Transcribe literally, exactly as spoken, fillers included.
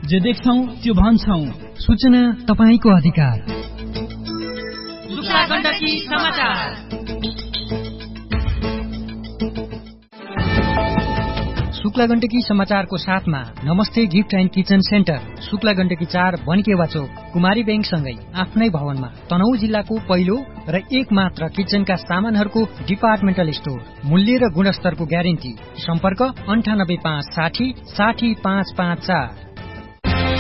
जे देख्छौं त्यो भन्छौं। सूचना तपाईको अधिकार। शुक्ला गण्डकी समाचार। शुक्ला गण्डकी समाचारको साथमा नमस्ते gift and kitchen centre, Shukla Gandaki चार बनिकेवा चोक, कुमारी ब्याङ्कसँगै आफ्नै भवनमा तनहुँ जिल्लाको पहिलो र एक मात्र किचनका सामानहरूको डिपार्टमेन्टल स्टोर। मूल्य र गुणस्तरको ग्यारेन्टी। सम्पर्क अन्ठानब्बे पाँच साठी साठी पाँच पाँच चार।